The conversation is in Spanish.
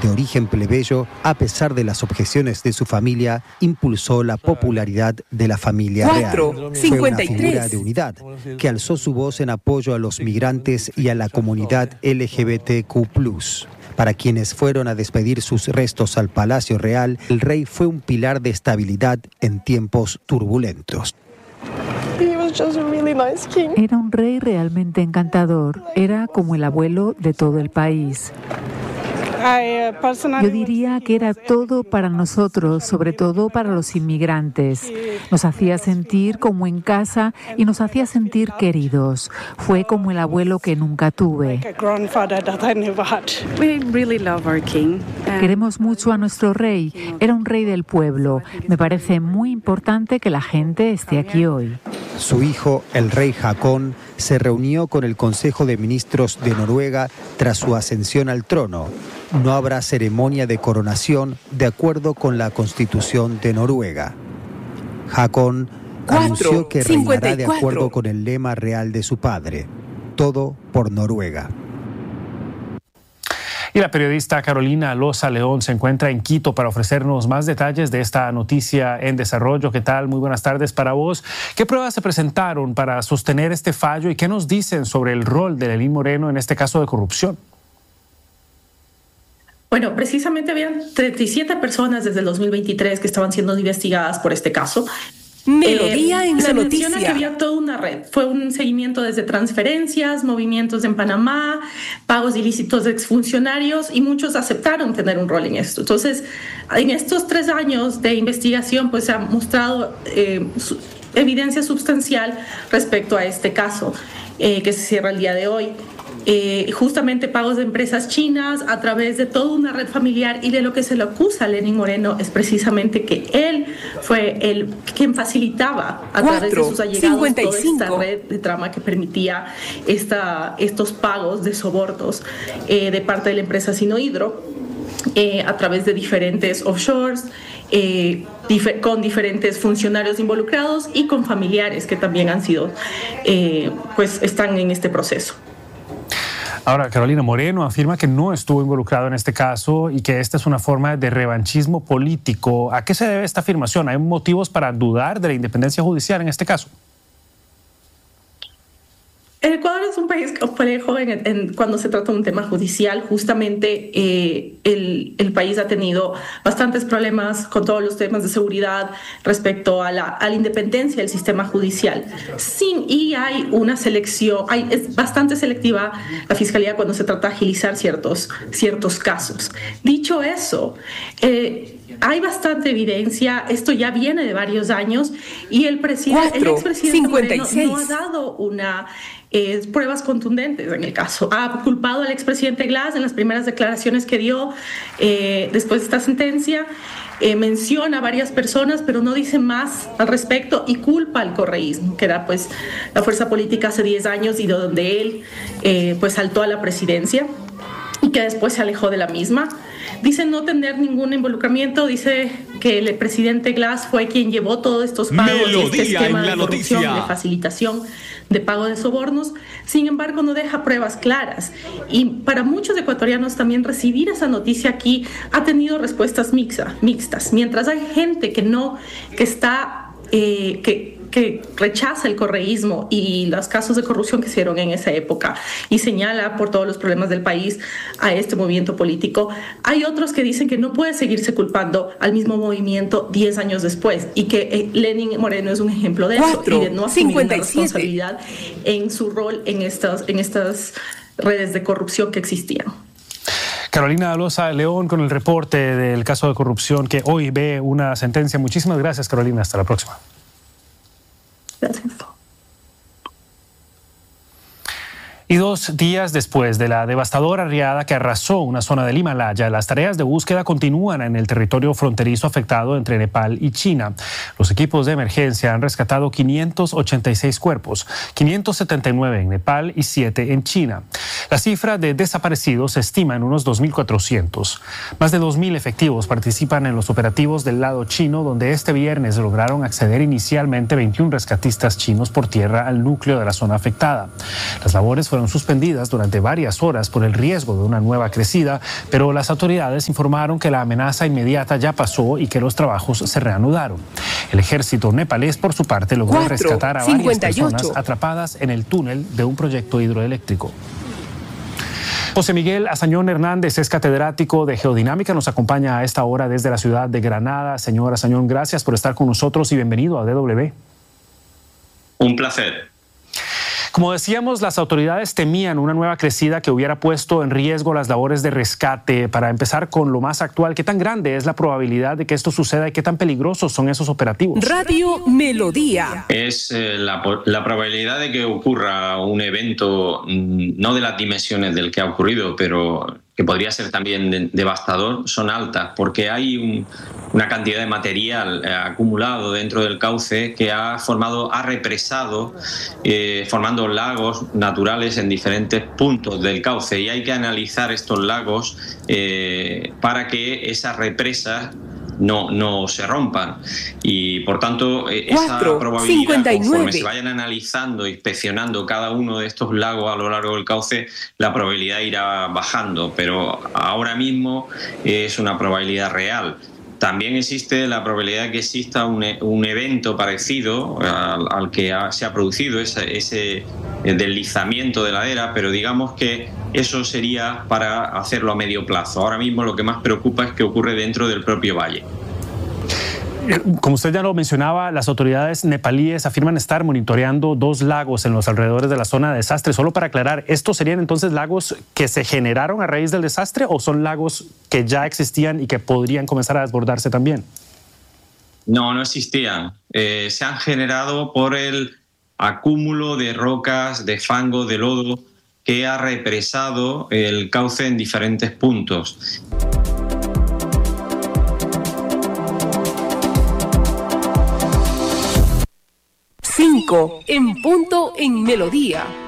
de origen plebeyo, a pesar de las objeciones de su familia, impulsó la popularidad de la familia real. Fue una figura de unidad que alzó su voz en apoyo a los migrantes y a la comunidad LGBTQ+. Para quienes fueron a despedir sus restos al Palacio Real, el rey fue un pilar de estabilidad en tiempos turbulentos. Era un rey realmente encantador. Era como el abuelo de todo el país. Yo diría que era todo para nosotros, sobre todo para los inmigrantes. Nos hacía sentir como en casa y nos hacía sentir queridos. Fue como el abuelo que nunca tuve. Queremos mucho a nuestro rey. Era un rey del pueblo. Me parece muy importante que la gente esté aquí hoy. Su hijo, el rey Haakon, se reunió con el Consejo de Ministros de Noruega tras su ascensión al trono. No habrá ceremonia de coronación de acuerdo con la Constitución de Noruega. Haakon anunció que reinará de acuerdo con el lema real de su padre: todo por Noruega. Y la periodista Carolina Loza León se encuentra en Quito para ofrecernos más detalles de esta noticia en desarrollo. ¿Qué tal? Muy buenas tardes para vos. ¿Qué pruebas se presentaron para sostener este fallo y qué nos dicen sobre el rol de Lenín Moreno en este caso de corrupción? Bueno, precisamente habían 37 personas desde el 2023 que estaban siendo investigadas por este caso. Melodía en la noticia. Menciona que había toda una red. Fue un seguimiento desde transferencias, movimientos en Panamá, pagos ilícitos de exfuncionarios, y muchos aceptaron tener un rol en esto. Entonces, en estos 3 años de investigación, pues se ha mostrado evidencia sustancial respecto a este caso que se cierra el día de hoy. Justamente pagos de empresas chinas a través de toda una red familiar, y de lo que se le acusa a Lenín Moreno es precisamente que él fue quien facilitaba a través de sus allegados toda esta red de trama que permitía estos pagos de sobornos de parte de la empresa Sinohydro a través de diferentes offshores, con diferentes funcionarios involucrados y con familiares que también han sido, pues están en este proceso. Ahora, Carolina, Moreno afirma que no estuvo involucrado en este caso y que esta es una forma de revanchismo político. ¿A qué se debe esta afirmación? ¿Hay motivos para dudar de la independencia judicial en este caso? El Ecuador es un país complejo cuando se trata de un tema judicial. Justamente el país ha tenido bastantes problemas con todos los temas de seguridad respecto a la independencia del sistema judicial. Y hay una selección, es bastante selectiva la Fiscalía cuando se trata de agilizar ciertos casos. Dicho eso, hay bastante evidencia, esto ya viene de varios años, y el expresidente Moreno no ha dado pruebas contundentes en el caso. Ha culpado al expresidente Glass en las primeras declaraciones que dio después de esta sentencia. Menciona a varias personas, pero no dice más al respecto, y culpa al correísmo, que era pues la fuerza política hace 10 años y de donde él pues saltó a la presidencia y que después se alejó de la misma. Dice no tener ningún involucramiento, dice que el presidente Glass fue quien llevó todos estos pagos, este esquema de corrupción, de facilitación de pago de sobornos. Sin embargo, no deja pruebas claras. Y para muchos ecuatorianos también recibir esa noticia aquí ha tenido respuestas mixtas. Mientras hay gente que rechaza el correísmo y los casos de corrupción que se dieron en esa época y señala por todos los problemas del país a este movimiento político, hay otros que dicen que no puede seguirse culpando al mismo movimiento 10 años después, y que Lenín Moreno es un ejemplo de eso y de no asumir una responsabilidad en su rol en estas redes de corrupción que existían. Carolina Loza León con el reporte del caso de corrupción que hoy ve una sentencia. Muchísimas gracias, Carolina. Hasta la próxima. Gracias. Y 2 días después de la devastadora riada que arrasó una zona del Himalaya, las tareas de búsqueda continúan en el territorio fronterizo afectado entre Nepal y China. Los equipos de emergencia han rescatado 586 cuerpos, 579 en Nepal y 7 en China. La cifra de desaparecidos se estima en unos 2.400. Más de 2.000 efectivos participan en los operativos del lado chino, donde este viernes lograron acceder inicialmente 21 rescatistas chinos por tierra al núcleo de la zona afectada. Las labores fueron fueron suspendidas durante varias horas por el riesgo de una nueva crecida, pero las autoridades informaron que la amenaza inmediata ya pasó y que los trabajos se reanudaron. El ejército nepalés, por su parte, logró rescatar a varias personas atrapadas en el túnel de un proyecto hidroeléctrico. José Miguel Azañón Hernández es catedrático de Geodinámica, nos acompaña a esta hora desde la ciudad de Granada. Señor Azañón, gracias por estar con nosotros y bienvenido a DW. Un placer. Como decíamos, las autoridades temían una nueva crecida que hubiera puesto en riesgo las labores de rescate. Para empezar con lo más actual, ¿qué tan grande es la probabilidad de que esto suceda y qué tan peligrosos son esos operativos? Radio Melodía. Es la probabilidad de que ocurra un evento, no de las dimensiones del que ha ocurrido, pero que podría ser también devastador, son altas, porque hay una cantidad de material acumulado dentro del cauce que ha represado, formando lagos naturales en diferentes puntos del cauce, y hay que analizar estos lagos para que esas represas no se rompan, y por tanto esa probabilidad, conforme se vayan analizando, inspeccionando cada uno de estos lagos a lo largo del cauce, la probabilidad irá bajando, pero ahora mismo es una probabilidad real. También existe la probabilidad de que exista un evento parecido al que se ha producido, ese deslizamiento de ladera, pero digamos que eso sería para hacerlo a medio plazo. Ahora mismo lo que más preocupa es que ocurre dentro del propio valle. Como usted ya lo mencionaba, las autoridades nepalíes afirman estar monitoreando 2 lagos en los alrededores de la zona de desastre. Solo para aclarar, ¿estos serían entonces lagos que se generaron a raíz del desastre o son lagos que ya existían y que podrían comenzar a desbordarse también? No existían. Se han generado por el acúmulo de rocas, de fango, de lodo que ha represado el cauce en diferentes puntos. 5 en punto en Melodía.